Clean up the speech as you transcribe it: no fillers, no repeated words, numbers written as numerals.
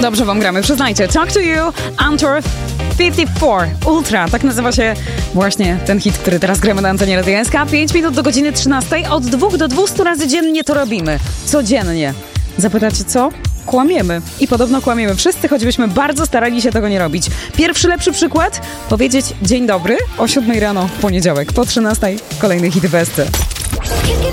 Dobrze wam gramy, przyznajcie. Talk to You, Antor 54 Ultra. Tak nazywa się właśnie ten hit, który teraz gramy na antenie Radia SK. 5 minut do godziny 13. Od 2 do 200 razy dziennie to robimy. Codziennie. Zapytacie co? Kłamiemy. I podobno kłamiemy wszyscy, choćbyśmy bardzo starali się tego nie robić. Pierwszy lepszy przykład? Powiedzieć dzień dobry o 7 rano w poniedziałek. Po 13 kolejny hit w SC.